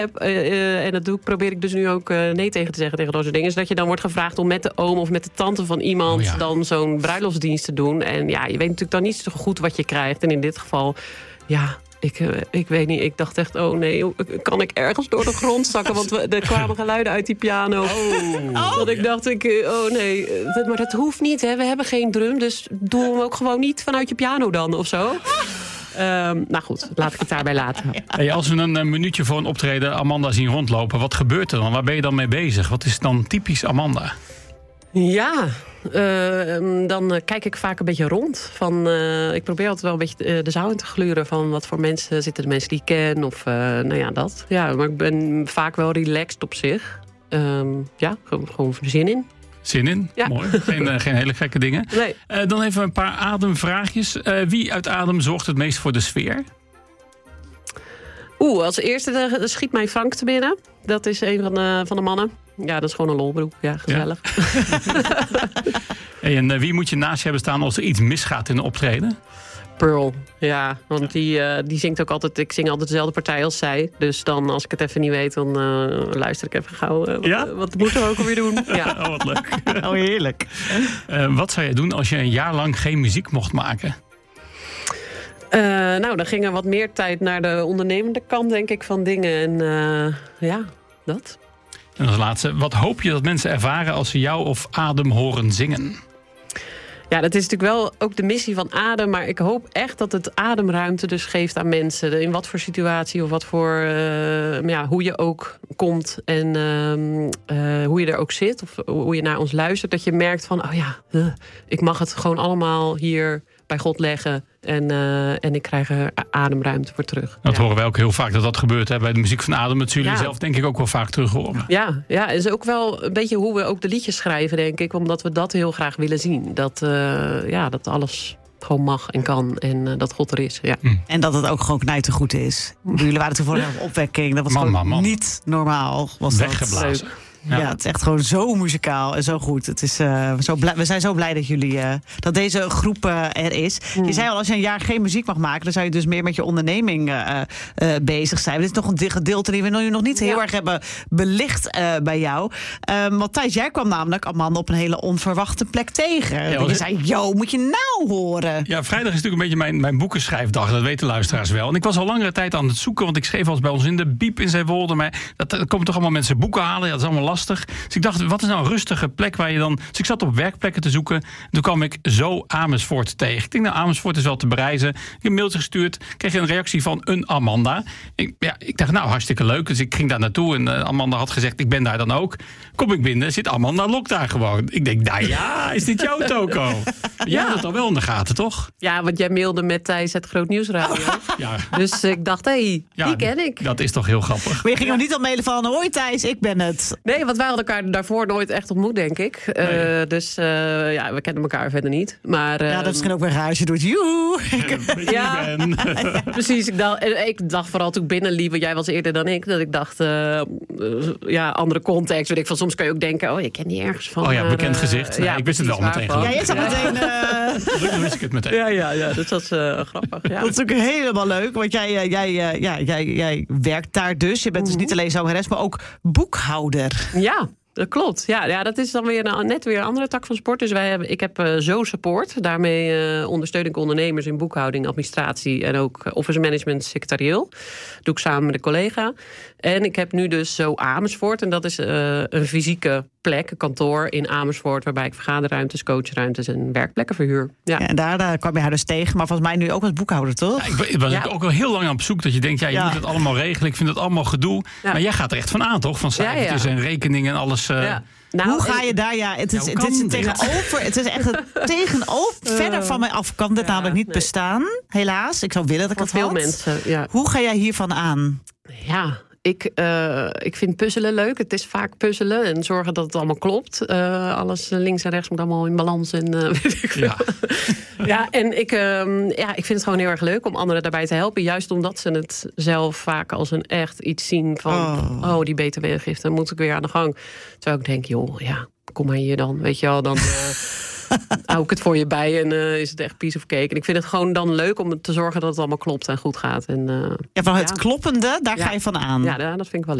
heb, en dat probeer ik dus nu ook nee tegen te zeggen tegen dat soort dingen, is dat je dan wordt gevraagd om met de oom of met de tante van iemand dan zo'n bruiloftsdienst te doen. En ja, je weet natuurlijk dan niet zo goed wat je krijgt. En in dit geval, ja, ik weet niet. Ik dacht echt, oh nee, kan ik ergens door de grond zakken? Want er kwamen geluiden uit die piano. Dat ik dacht, oh nee, maar dat hoeft niet. Hè. We hebben geen drum, dus doe hem ook gewoon niet vanuit je piano dan of zo. Nou goed, laat ik het daarbij laten. Hey, als we een minuutje voor een optreden Amanda zien rondlopen, wat gebeurt er dan? Waar ben je dan mee bezig? Wat is dan typisch Amanda? Ja, dan kijk ik vaak een beetje rond. Ik probeer altijd wel een beetje de zaal in te gluren van wat voor mensen zitten de mensen die ik ken. Of nou ja, dat. Ja, maar ik ben vaak wel relaxed op zich. Ja, gewoon zin in. Zin in? Ja. Mooi. Geen hele gekke dingen. Nee. Dan even een paar ademvraagjes. Wie uit adem zorgt het meest voor de sfeer? Als eerste schiet mij Frank te binnen. Dat is een van de mannen. Ja, dat is gewoon een lolbroek. Ja, gezellig. Ja. Hey, en wie moet je naast je hebben staan als er iets misgaat in een optreden? Pearl, ja. Want die zingt ook altijd. Ik zing altijd dezelfde partij als zij. Dus dan, als ik het even niet weet, dan luister ik even gauw. Wat moeten we ook alweer doen? Ja. Oh, wat leuk. Oh, heerlijk. Wat zou je doen als je een jaar lang geen muziek mocht maken? Nou, dan ging er wat meer tijd naar de ondernemende kant, denk ik, van dingen. En ja, dat. En als laatste, wat hoop je dat mensen ervaren als ze jou of Adem horen zingen? Ja, dat is natuurlijk wel ook de missie van Adem. Maar ik hoop echt dat het ademruimte dus geeft aan mensen. In wat voor situatie of wat voor hoe je ook komt. En hoe je er ook zit. Of hoe je naar ons luistert. Dat je merkt van, ik mag het gewoon allemaal hier bij God leggen. En ik krijg er ademruimte voor terug. Dat horen wij ook heel vaak dat gebeurt. Hè? Bij de muziek van Adem. Dat zullen jullie zelf denk ik ook wel vaak terug horen. Ja, het is ook wel een beetje hoe we ook de liedjes schrijven, denk ik. Omdat we dat heel graag willen zien. Dat alles gewoon mag en kan. En dat God er is. Ja. En dat het ook gewoon knijtergoed is. Jullie waren tevoren op opwekking. Dat was gewoon niet normaal. Was weggeblazen. Ja, het is echt gewoon zo muzikaal en zo goed. Het is, we zijn zo blij dat dat deze groep er is. Je zei al, als je een jaar geen muziek mag maken, dan zou je dus meer met je onderneming bezig zijn. Dit is nog een gedeelte die we nu nog niet heel erg hebben belicht bij jou. Want Thijs, jij kwam namelijk Amanda op een hele onverwachte plek tegen. Ja, je zei, moet je nou horen? Ja, vrijdag is natuurlijk een beetje mijn boekenschrijfdag. Dat weten luisteraars wel. En ik was al langere tijd aan het zoeken, want ik schreef al eens bij ons in de Biep in Zeewolde. Maar er komen toch allemaal mensen boeken halen. Ja, dat is allemaal lastig. Dus ik dacht, wat is nou een rustige plek waar je dan... Dus ik zat op werkplekken te zoeken. Toen kwam ik zo Amersfoort tegen. Ik denk, Amersfoort is wel te bereizen. Ik heb een mailtje gestuurd. Kreeg een reactie van een Amanda. Ik dacht, hartstikke leuk. Dus ik ging daar naartoe en Amanda had gezegd, ik ben daar dan ook. Kom ik binnen, zit Amanda Lok daar gewoon. Ik denk, is dit jouw toko? Jij had het al wel in de gaten, toch? Ja, want jij mailde met Thijs het Groot Nieuwsradio. Ja. Dus ik dacht, die ken ik. Dat is toch heel grappig. Maar je ging nog niet al mailen van, hoi Thijs, ik ben het. Nee, want wij hadden elkaar daarvoor nooit echt ontmoet, denk ik. Nee. Dus we kennen elkaar verder niet. Maar, dat is misschien ook weer raar als je doet. Ja, precies. Ik dacht vooral toen ik binnenliep, want jij was eerder dan ik, dat ik dacht, andere context. Weet ik van, soms kan je ook denken, je kent die ergens van. Oh ja, bekend gezicht. Nee, ik wist het wel meteen. Ja, jij zat meteen. Dan wist ik het meteen. Ja, dus dat is grappig. Ja. Dat is ook helemaal leuk, want jij werkt daar dus. Je bent dus niet alleen zangeres, maar ook boekhouder. Ja. Dat klopt. Ja, dat is dan net weer een andere tak van sport. Dus ik heb Zo Support. Daarmee ondersteun ik ondernemers in boekhouding, administratie en ook office management secretarieel. Doe ik samen met een collega. En ik heb nu dus Zo Amersfoort. En dat is een fysieke plek, een kantoor in Amersfoort, waarbij ik vergaderruimtes, coachruimtes en werkplekken verhuur. Ja. En daar kwam je haar dus tegen. Maar volgens mij nu ook als boekhouder, toch? Ja, ik was ook al heel lang op zoek dat je denkt, je moet het allemaal regelen. Ik vind het allemaal gedoe. Ja. Maar jij gaat er echt van aan, toch? Van cijfertjes en rekeningen en alles. Hoe ga je daar? Ja, het is tegenover. Het is echt het tegenover. Verder van mij af kan dit namelijk niet bestaan. Helaas. Ik zou willen dat ik het had. Veel mensen. Ja. Hoe ga jij hiervan aan? Ja. Ik vind puzzelen leuk. Het is vaak puzzelen en zorgen dat het allemaal klopt. Alles links en rechts moet allemaal in balans. En, weet ik veel. Ja, en ik vind het gewoon heel erg leuk om anderen daarbij te helpen. Juist omdat ze het zelf vaak als een echt iets zien van... die btw-gifte, dan moet ik weer aan de gang. Terwijl ik denk, kom maar hier dan. Weet je wel, dan... hou ik het voor je bij en is het echt piece of cake. En ik vind het gewoon dan leuk om te zorgen dat het allemaal klopt en goed gaat. En, van het kloppende, daar ga je van aan. Ja, dat vind ik wel leuk.